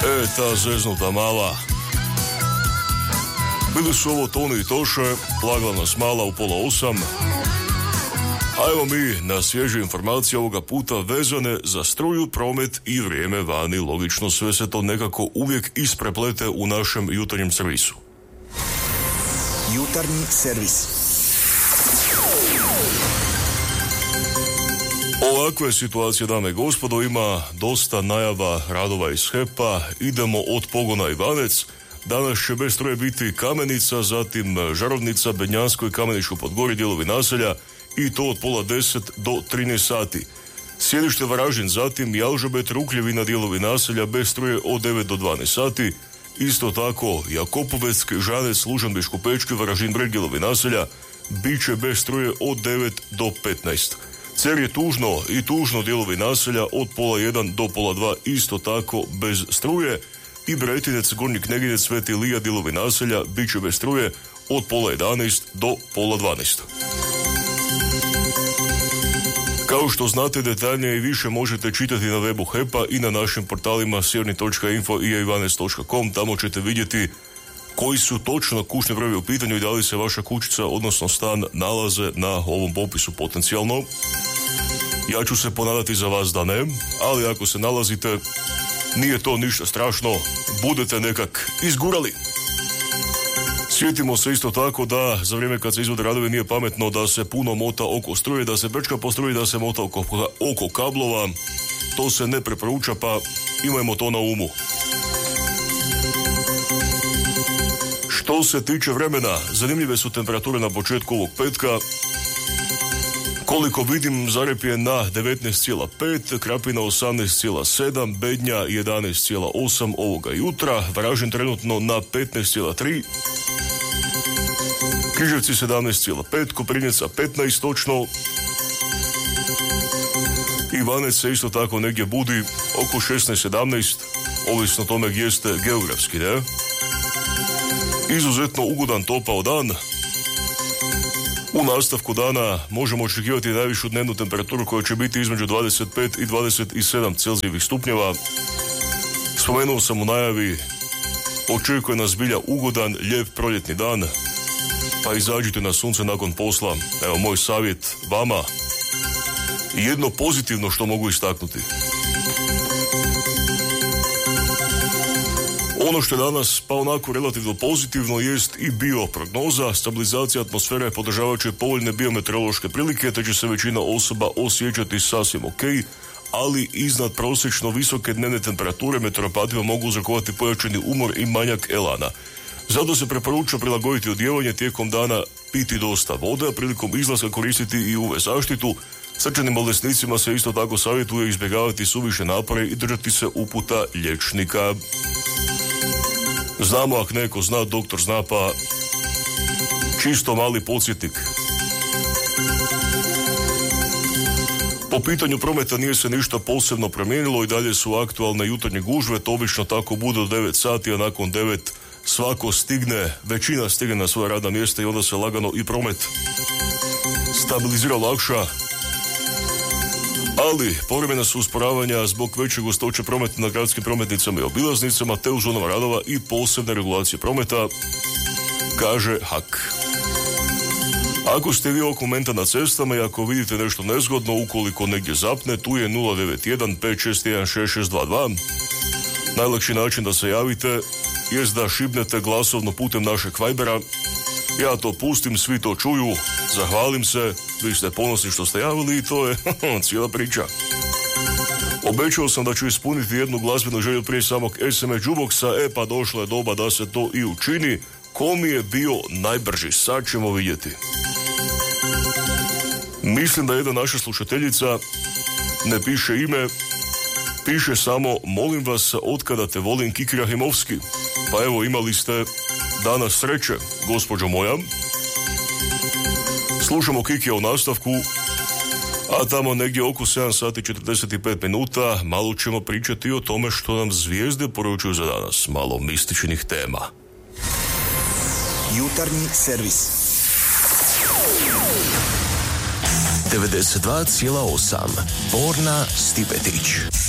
Ta zeznuta mala. Bili su ovo Toni i Toše, lagala nas mala u 7:30. A evo mi na svježe informacije ovoga puta vezane za struju, promet i vrijeme vani. Logično, sve se to nekako uvijek ispreplete u našem jutarnjem servisu. Jutarnji servis. Ovakve situacije, dame i gospodo, ima dosta najava radova iz HEP-a. Idemo od pogona Ivanec. Danas će bez struje biti Kamenica, zatim Žarovnica, Bednjansko i Kameničko Podgorje, dijelovi naselja, i to od 9:30 do 13 sati. Sjedište Varaždin, zatim Jalžabet, Rukljevina, dijelovi naselja, bez struje od 9 do 12 sati. Isto tako Jakopovec, Žanec, Lužan, Biškopečki, Varaždin, Breg, dijelovi naselja, bit će bez struje od 9 do 15. Cer je tužno i tužno, dijelovi naselja od 1:30 do 1:30, isto tako bez struje. I Bretinec, Gornji Kneginec, Sveti Ilija, dijelovi naselja, bit će bez struje od 9:30 do 9:30. Kao što znate, detaljnije i više možete čitati na webu HEP-a i na našim portalima sjeverni.info i ivanec.com. Tamo ćete vidjeti koji su točno kućni brojevi u pitanju i da li se vaša kućica, odnosno stan, nalaze na ovom popisu potencijalno. Ja ću se ponadati za vas da ne, ali ako se nalazite, nije to ništa strašno, budete nekak izgurali. Sjetimo se isto tako da za vrijeme kad se izvode radovi nije pametno da se puno mota oko struje, da se brčka po struji, da se mota oko kablova. To se ne preporuča, pa imajmo to na umu. Što se tiče vremena, zanimljive su temperature na početku ovog petka. Koliko vidim, Zarep je na 19,5, Krapina 18,7, Bednja 11,8 ovoga jutra, Varaždin trenutno na 15,3, Križevci 17,5, Koprivnica 15 točno, Ivanec se isto tako negdje budi oko 16-17, ovisno tome gdje ste geografski, ne? Izuzetno ugodan topao dan. U nastavku dana možemo očekivati najvišu dnevnu temperaturu koja će biti između 25 i 27 Celzijevih stupnjeva. Spomenuo sam u najavi, očekuje nas zbilja ugodan, lijep proljetni dan, pa izađite na sunce nakon posla. Evo moj savjet vama i jedno pozitivno što mogu istaknuti. Ono što je danas pa onako relativno pozitivno jest i bioprognoza. Stabilizacija atmosfere podržavat će povoljne biometeorološke prilike, te će se većina osoba osjećati sasvim ok, ali iznad prosječno visoke dnevne temperature meteoropatima mogu uzrokovati pojačani umor i manjak elana. Zato se preporuča prilagoditi odijevanje, tijekom dana piti dosta vode, prilikom izlaska koristiti i UV zaštitu. Srčanim bolesnicima se isto tako savjetuje izbjegavati suviše napore i držati se uputa liječnika. Znamo, ako neko zna, doktor zna, pa čisto mali podsjetnik. Po pitanju prometa nije se ništa posebno promijenilo i dalje su aktualne jutarnje gužve, to obično tako bude od 9 sati, a nakon 9 svako stigne, većina stigne na svoja radna mjesta i onda se lagano i promet stabilizira, lakša. Ali povremena su usporavanja zbog veće gustoće prometa na gradskim prometnicama i obilaznicama, te u zonama radova i posebne regulacije prometa, kaže HAK. Ako ste vi ovog momenta na cestama i ako vidite nešto nezgodno, ukoliko negdje zapne, tu je 091 561 6622. Najlakši način da se javite jest da šibnete glasovno putem našeg Vibera. Ja to pustim, svi to čuju, zahvalim se, vi ste ponosni što ste javili i to je cijela priča. Obećao sam da ću ispuniti jednu glazbenu želju prije samog SMS jukeboxa, pa došla je doba da se to i učini. Ko mi je bio najbrži? Sad ćemo vidjeti. Mislim da jedna naša slušateljica ne piše ime, piše samo molim vas otkada te volim Kiki Rahimovski. Pa evo, imali ste danas sreće, gospođo moja. Slušamo Kikija u nastavku, a tamo negdje oko 7 sati 45 minuta malo ćemo pričati o tome što nam zvijezde poručuju za danas. Malo mističnih tema. Jutarnji servis. 92,8 Borna Stipetić.